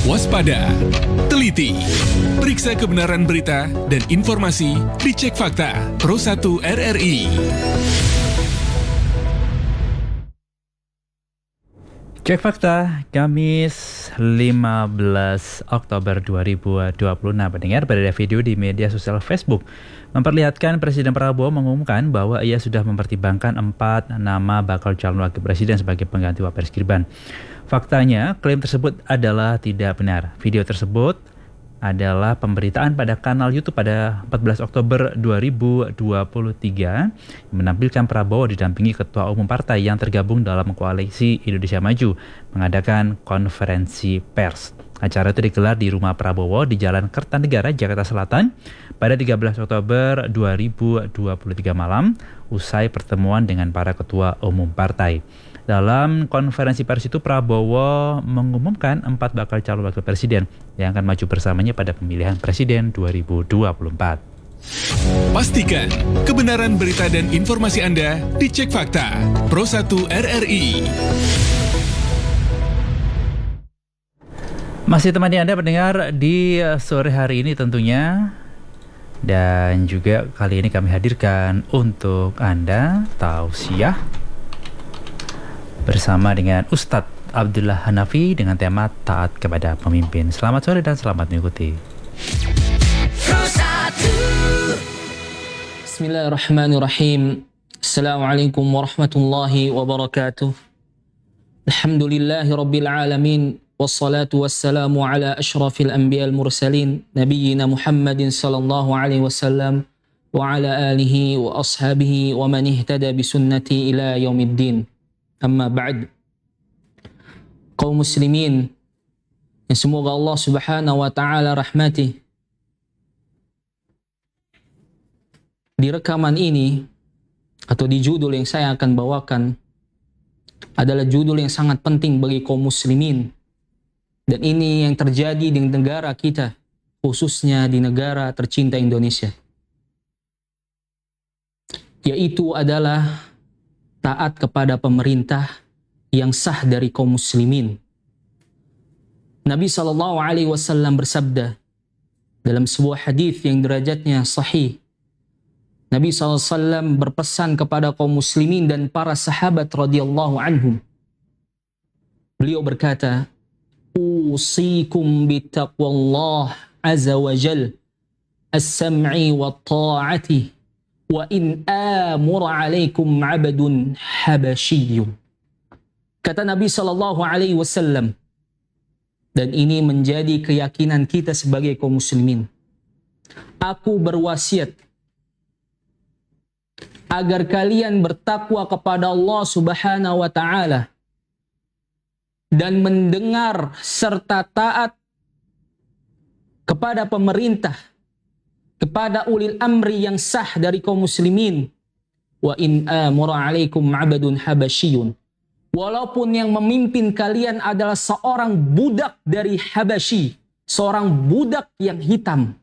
Waspada, teliti, periksa kebenaran berita dan informasi di Cek Fakta Pro 1 RRI. Cek Fakta, Kamis 15 Oktober 2020. Nah, pendengar, beredar video di media sosial Facebook memperlihatkan Presiden Prabowo mengumumkan bahwa ia sudah mempertimbangkan 4 nama bakal calon wakil presiden sebagai pengganti Wapres Gibran. Faktanya, klaim tersebut adalah tidak benar. Video tersebut adalah pemberitaan pada kanal YouTube pada 14 Oktober 2023 yang menampilkan Prabowo didampingi Ketua Umum Partai yang tergabung dalam Koalisi Indonesia Maju mengadakan konferensi pers. Acara itu digelar di rumah Prabowo di Jalan Kertanegara, Jakarta Selatan pada 13 Oktober 2023 malam usai pertemuan dengan para Ketua Umum Partai. Dalam konferensi pers itu Prabowo mengumumkan 4 bakal calon wakil presiden yang akan maju bersamanya pada pemilihan presiden 2024. Pastikan kebenaran berita dan informasi Anda di Cek Fakta Pro 1 RRI. Masih temani Anda pendengar di sore hari ini tentunya. Dan juga kali ini kami hadirkan untuk Anda tausiah bersama dengan Ustadz Abdullah Hanafi dengan tema taat kepada pemimpin. Selamat sore dan selamat mengikuti. Bismillahirrahmanirrahim. Assalamualaikum warahmatullahi wabarakatuh. Alhamdulillahi rabbil alamin. Wassalatu wassalamu ala ashrafil anbiya'il mursalin nabiyyina Muhammadin sallallahu alaihi wasallam wa ala alihi wa ashabihi wa man ihtada bisunnati ila yaumiddin. Amma ba'd. Kaum muslimin yang semoga Allah subhanahu wa ta'ala rahmati. Di rekaman ini atau di judul yang saya akan bawakan adalah judul yang sangat penting bagi kaum muslimin. Dan ini yang terjadi di negara kita, khususnya di negara tercinta Indonesia. Yaitu adalah taat kepada pemerintah yang sah dari kaum muslimin. Nabi SAW bersabda dalam sebuah hadis yang derajatnya sahih. Nabi SAW berpesan kepada kaum muslimin dan para sahabat radhiyallahu anhum. Beliau berkata, "Usikum bitaqwallah azza wa jal, as-sam'i wa ta'ati, wa in amura alaikum abadun habasyiyyun." Kata Nabi SAW, dan ini menjadi keyakinan kita sebagai kaum muslimin. Aku berwasiat agar kalian bertakwa kepada Allah Subhanahu wa ta'ala dan mendengar serta taat kepada pemerintah, kepada ulil amri yang sah dari kaum muslimin. Wa in amura alaikum abadun habasyiyyun. Walaupun yang memimpin kalian adalah seorang budak dari Habasyi, seorang budak yang hitam.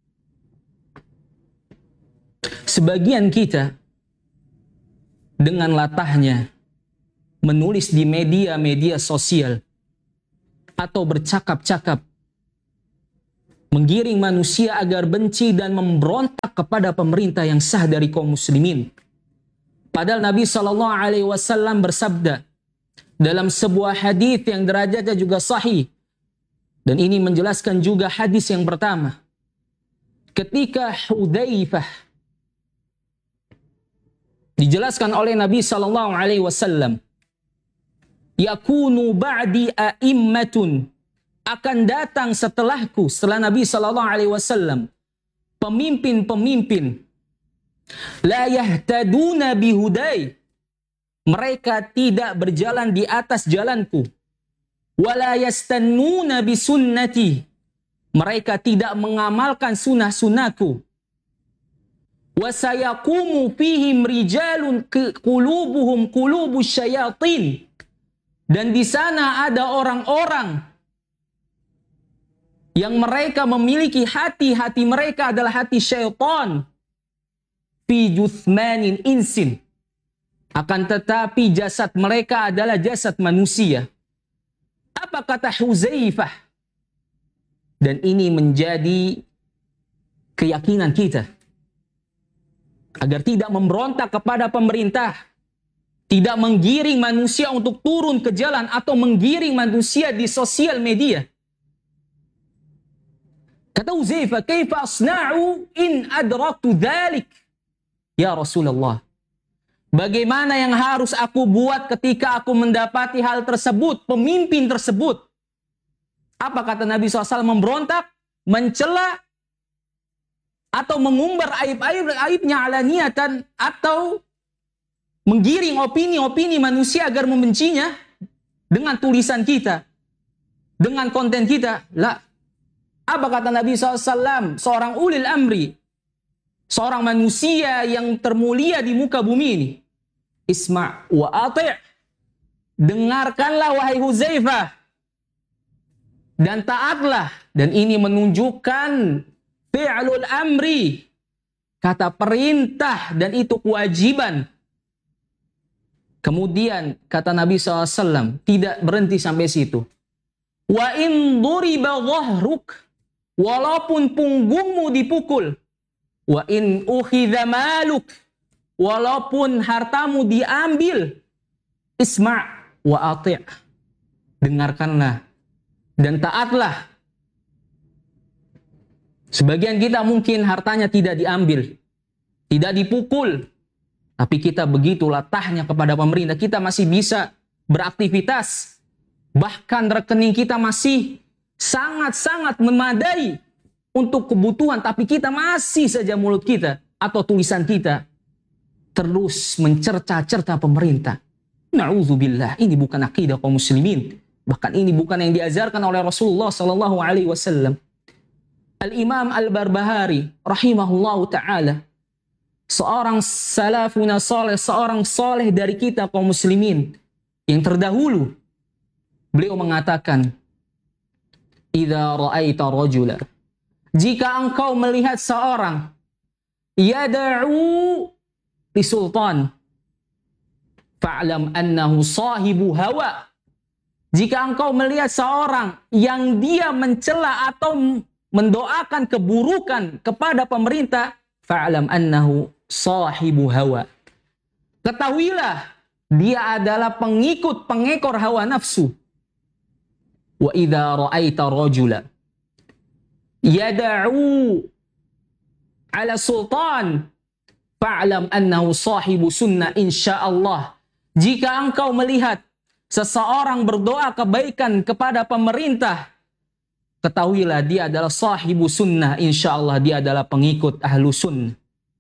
Sebagian kita dengan latahnya menulis di media-media sosial atau bercakap-cakap menggiring manusia agar benci dan memberontak kepada pemerintah yang sah dari kaum muslimin. Padahal Nabi SAW bersabda dalam sebuah hadis yang derajatnya juga sahih, dan ini menjelaskan juga hadis yang pertama. Ketika Hudzaifah dijelaskan oleh Nabi SAW, yakunu ba'di a'immatun, akan datang setelahku, setelah Nabi SAW, pemimpin-pemimpin, la yahtaduna bihudai, mereka tidak berjalan di atas jalanku, wala yastannuna bisunnati, mereka tidak mengamalkan sunnah-sunnahku, wa sayaqumu fihim rijalun qulubuhum qulubus syayatin, dan di sana ada orang-orang yang mereka memiliki hati-hati mereka adalah hati syaitan, fi juthmanin insin, akan tetapi jasad mereka adalah jasad manusia. Apa kata Hudzaifah? Dan ini menjadi keyakinan kita. Agar tidak memberontak kepada pemerintah. Tidak menggiring manusia untuk turun ke jalan atau menggiring manusia di sosial media. Kata Huzaifah, "Kaifa asna'u in adraktu dzalik?" Ya Rasulullah, bagaimana yang harus aku buat ketika aku mendapati hal tersebut, pemimpin tersebut? Apa kata Nabi SAW? Memberontak, mencela, atau mengumbar aib-aibnya alaniatan, atau menggiring opini-opini manusia agar membencinya dengan tulisan kita, dengan konten kita? La. Apa kata Nabi SAW? Seorang ulil amri, seorang manusia yang termulia di muka bumi ini. Isma' wa ati'. Dengarkanlah wahai Huzaifah. Dan taatlah. Dan ini menunjukkan fi'lul amri. Kata perintah, dan itu kewajiban. Kemudian kata Nabi SAW, tidak berhenti sampai situ. Wa in duriba dhahruk. Walaupun punggungmu dipukul. Wa in ukhidha maluk. Walaupun hartamu diambil. Isma' wa ati'. Dengarkanlah dan taatlah. Sebagian kita mungkin hartanya tidak diambil, tidak dipukul, tapi kita begitu latahnya kepada pemerintah. Kita masih bisa beraktivitas. Bahkan rekening kita masih sangat-sangat memadai untuk kebutuhan, tapi kita masih saja mulut kita atau tulisan kita terus mencerca-cerca pemerintah. Na'udzubillah, ini bukan akidah kaum muslimin. Bahkan ini bukan yang diajarkan oleh Rasulullah sallallahu alaihi wasallam. Al-Imam Al-Barbahari rahimahullahu taala, seorang salafuna saleh, seorang saleh dari kita kaum muslimin yang terdahulu, beliau mengatakan, "Idza ra'aita rajula," jika engkau melihat seorang yad'u li sultan, fa'lam annahu sahibu hawa. Jika engkau melihat seorang yang dia mencela atau mendoakan keburukan kepada pemerintah, fa'lam annahu sahibu hawa. Ketahuilah dia adalah pengekor hawa nafsu. Wa idza ra'aita rajula yad'u ala sultan, fa'lam annahu sahibu sunnah insyaallah. Jika engkau melihat seseorang berdoa kebaikan kepada pemerintah, ketahuilah dia adalah sahibu sunnah insyaallah, dia adalah pengikut ahlu sunnah.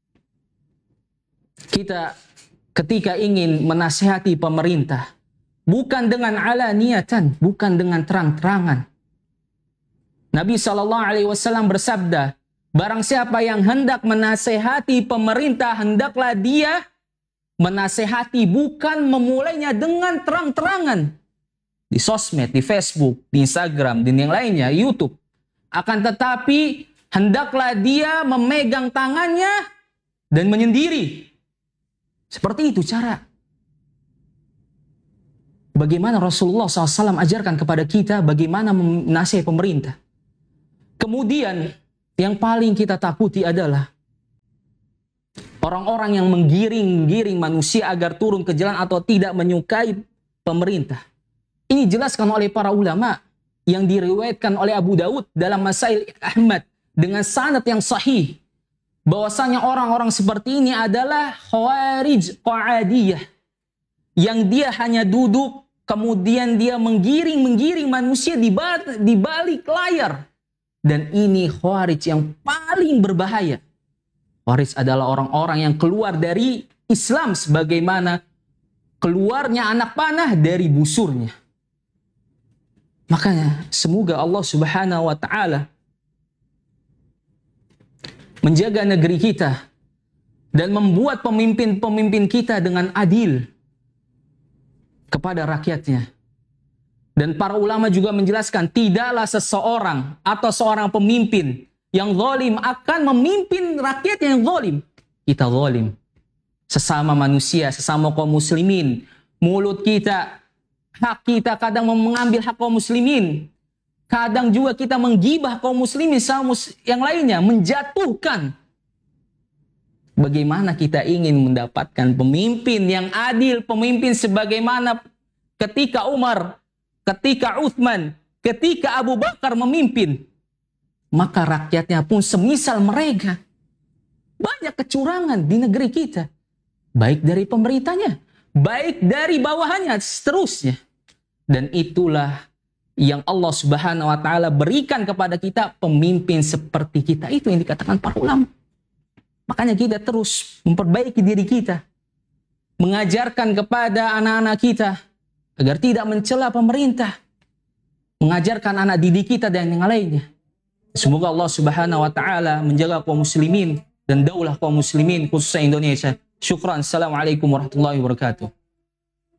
Kita ketika ingin menasihati pemerintah, bukan dengan alaniatan, bukan dengan terang-terangan. Nabi SAW bersabda, barang siapa yang hendak menasehati pemerintah, hendaklah dia menasehati bukan memulainya dengan terang-terangan. Di sosmed, di Facebook, di Instagram, dan yang lainnya, YouTube. Akan tetapi, hendaklah dia memegang tangannya dan menyendiri. Seperti itu cara. Bagaimana Rasulullah SAW ajarkan kepada kita bagaimana menasihati pemerintah. Kemudian yang paling kita takuti adalah orang-orang yang menggiring manusia agar turun ke jalan atau tidak menyukai pemerintah. Ini dijelaskan oleh para ulama yang diriwayatkan oleh Abu Daud dalam Masail Ahmad dengan sanad yang sahih. Bahwasanya orang-orang seperti ini adalah khawarij qa'adiyah. Yang dia hanya duduk, kemudian dia menggiring manusia di balik layar. Dan ini khawarij yang paling berbahaya. Khawarij adalah orang-orang yang keluar dari Islam sebagaimana keluarnya anak panah dari busurnya. Makanya semoga Allah Subhanahu wa taala menjaga negeri kita dan membuat pemimpin-pemimpin kita dengan adil kepada rakyatnya. Dan para ulama juga menjelaskan, tidaklah seseorang atau seorang pemimpin yang zalim akan memimpin rakyat yang zalim. Kita zalim. Sesama manusia, sesama kaum muslimin. Mulut kita, hak kita kadang mengambil hak kaum muslimin. Kadang juga kita menggibah kaum muslimin sama yang lainnya, menjatuhkan. Bagaimana kita ingin mendapatkan pemimpin yang adil, pemimpin sebagaimana ketika Umar, ketika Uthman, ketika Abu Bakar memimpin. Maka rakyatnya pun semisal mereka. Banyak kecurangan di negeri kita. Baik dari pemerintahnya, baik dari bawahannya, seterusnya. Dan itulah yang Allah Subhanahu wa taala berikan kepada kita, pemimpin seperti kita. Itu yang dikatakan para ulama. Makanya kita terus memperbaiki diri kita, mengajarkan kepada anak-anak kita agar tidak mencela pemerintah, mengajarkan anak didik kita dan yang lainnya. Semoga Allah Subhanahu wa taala menjaga kaum muslimin dan daulah kaum muslimin khususnya Indonesia. Syukran. Assalamualaikum warahmatullahi wabarakatuh.